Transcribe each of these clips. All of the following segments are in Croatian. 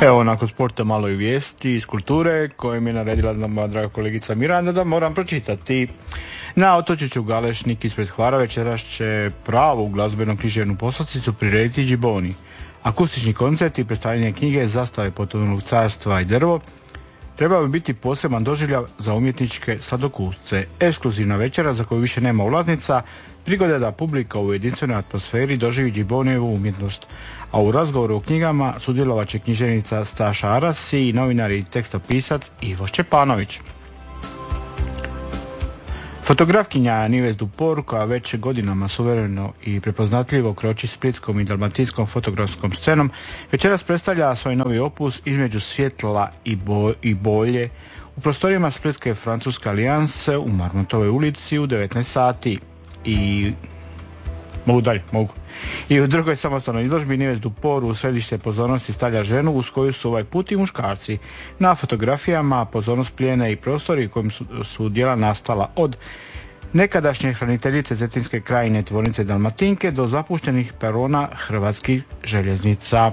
Evo, nakon sporta malo i vijesti iz kulture koje mi je naredila moja draga kolegica Miranda da moram pročitati. Na otočiću Galešnik ispred Hvara večeras će pravu glazbeno književnu poslasticu prirediti Džiboni. Akustični koncert i predstavljanje knjige Zastave potonulog carstva i drvo trebao bi biti poseban doživljav za umjetničke sladokusce. Ekskluzivna večera za koju više nema ulaznica, prigoda da publika u jedinstvenoj atmosferi doživi Džibonijevu umjetnost. A u razgovoru o knjigama sudjelovat će književnica Staša Arasi i novinar i tekstopisac Ivo Šćepanović. Fotografkinja Nives Dupor, koja već godinama suvereno i prepoznatljivo kroči splitskom i dalmatinskom fotografskom scenom, večeras predstavlja svoj novi opus Između svjetla i bolje u prostorijama Splitske francuske alijanse u Marmontovoj ulici u 19 sati. Mogu. I u drugoj samostalnoj izložbi Nives Dupor u središte pozornosti stavlja ženu uz koju su ovaj put i muškarci. Na fotografijama pozornost plijene i prostori u kojem su djela nastala od nekadašnje hraniteljice Cetinske krajine tvornice Dalmatinke do zapuštenih perona hrvatskih željeznica.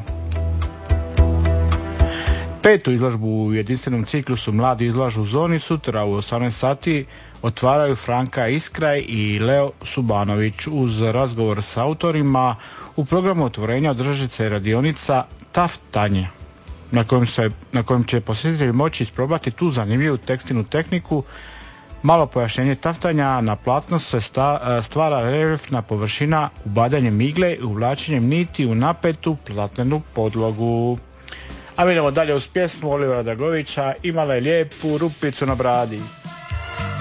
Petu izložbu u jedinstvenom ciklusu Mladi izlažu u zoni sutra u 18 sati otvaraju Franka Iskraj i Leo Subanović. Uz razgovor s autorima u programu otvorenja održat se radionica Taftanje, na kojem će posjetitelji moći isprobati tu zanimljivu tekstilnu tehniku. Malo pojašnjenje taftanja: na platno se stvara reljefna površina ubadanjem igle i uvlačenjem niti u napetu platnenu podlogu. A mi idemo dalje uz pjesmu Olivera Dagovića Imala je lijepu rupicu na bradi.